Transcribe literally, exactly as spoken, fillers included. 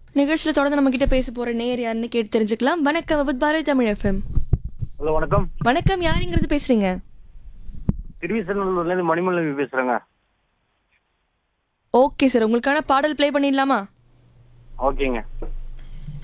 நிகழ்ச்சியில் தொடர்ந்து நம்ம கிட்ட பேச போற நேர் யாருன்னு கேட்டு தெரிஞ்சுக்கலாம். வணக்கம் with Bharathi Tamil FM. Hello வணக்கம். வணக்கம், யாருங்கிறது பேசுறீங்க? திருவிசநல்லூர்ல இருந்து மணிமல்லி பேசுறேங்க. ஓகே சார், உங்களுக்கான பாடல் ப்ளே பண்ணிடலாமா? ஓகேங்க.